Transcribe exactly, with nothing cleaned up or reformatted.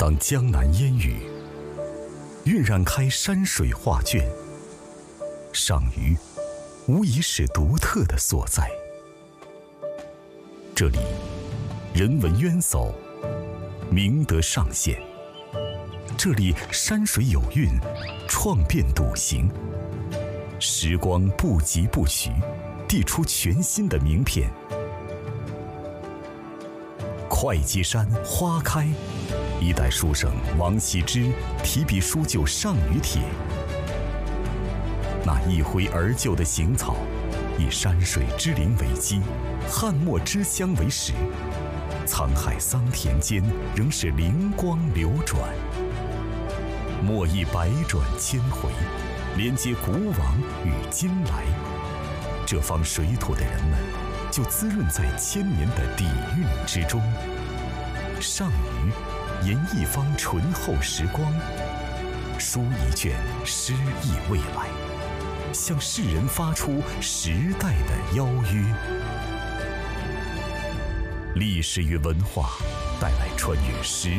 当江南烟雨晕染开山水画卷，上虞无疑是独特的所在。这里人文渊薮，明德尚现。这里山水有韵，创变笃行。时光不疾不徐，递出全新的名片。会稽山花开，一代书圣王羲之提笔书就《上虞帖》。那一挥而就的行草，以山水之灵为基，汉墨之乡为始，沧海桑田间仍是灵光流转。墨意百转千回，连接古往与今来。这方水土的人们，就滋润在千年的底蕴之中。上虞吟一方醇厚时光，书一卷诗意未来，向世人发出时代的邀约。历史与文化带来穿越时